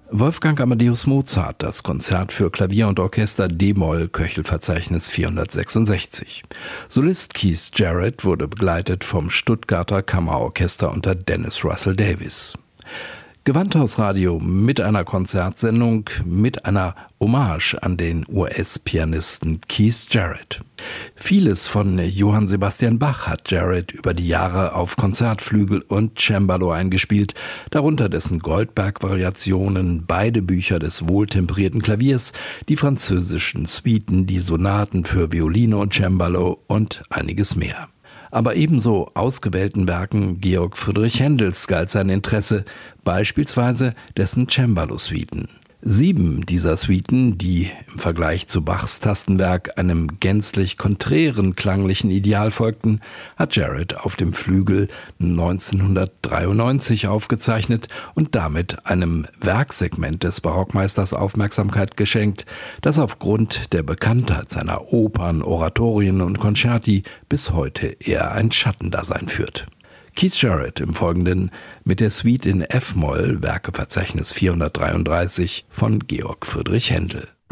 Wolfgang Amadeus Mozart, das Konzert für Klavier und Orchester d-Moll, Köchelverzeichnis 466. Solist Keith Jarrett wurde begleitet vom Stuttgarter Kammerorchester unter Dennis Russell Davies. Gewandhausradio mit einer Konzertsendung mit einer Hommage an den US-Pianisten Keith Jarrett. Vieles von Johann Sebastian Bach hat Jarrett über die Jahre auf Konzertflügel und Cembalo eingespielt, darunter dessen Goldberg-Variationen, beide Bücher des wohltemperierten Klaviers, die französischen Suiten, die Sonaten für Violine und Cembalo und einiges mehr. Aber ebenso ausgewählten Werken Georg Friedrich Händels galt sein Interesse, beispielsweise dessen Cembalo-Suiten. 7 dieser Suiten, die im Vergleich zu Bachs Tastenwerk einem gänzlich konträren klanglichen Ideal folgten, hat Jarrett auf dem Flügel 1993 aufgezeichnet und damit einem Werksegment des Barockmeisters Aufmerksamkeit geschenkt, das aufgrund der Bekanntheit seiner Opern, Oratorien und Concerti bis heute eher ein Schattendasein führt. Keith Jarrett im Folgenden mit der Suite in F-Moll, Werkeverzeichnis 433 von Georg Friedrich Händel.